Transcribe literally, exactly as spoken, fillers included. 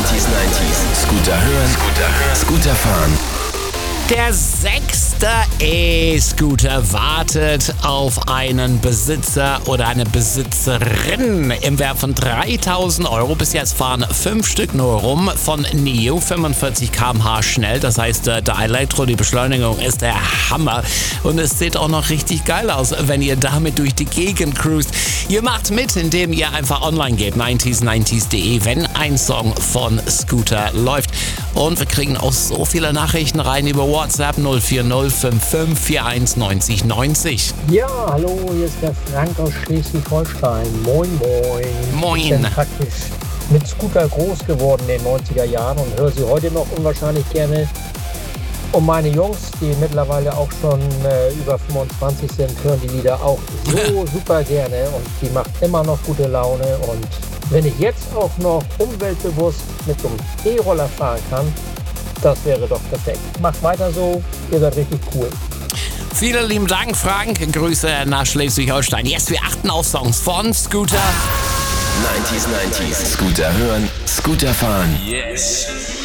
neunzig neunzig. Scooter hören, Scooter hören, Scooter fahren. Der sechste E-Scooter wartet auf einen Besitzer oder eine Besitzerin im Wert von dreitausend Euro. Bis jetzt fahren fünf Stück nur rum von N I O, fünfundvierzig Kilometer pro Stunde schnell. Das heißt, der Elektro, die Beschleunigung ist der Hammer. Und es sieht auch noch richtig geil aus, wenn ihr damit durch die Gegend cruist. Ihr macht mit, indem ihr einfach online geht, neunzig neunzig punkt de, wenn ein Song von Scooter läuft. Und wir kriegen auch so viele Nachrichten rein über WhatsApp null vier null fünf fünf vier eins neun null neun null. Ja, hallo, hier ist der Frank aus Schleswig-Holstein. Moin, moin. Moin. Ich bin praktisch mit Scooter groß geworden in den neunziger Jahren und höre sie heute noch unwahrscheinlich gerne. Und meine Jungs, die mittlerweile auch schon äh, über fünfundzwanzig sind, hören die Lieder auch so super gerne und die macht immer noch gute Laune. Und wenn ich jetzt auch noch umweltbewusst mit so einem E-Roller fahren kann, das wäre doch perfekt. Macht weiter so, ihr seid richtig cool. Vielen lieben Dank, Frank. Grüße nach Schleswig-Holstein. Yes, wir achten auf Songs von Scooter. neunzig neunzig. Scooter hören, Scooter fahren. Yes.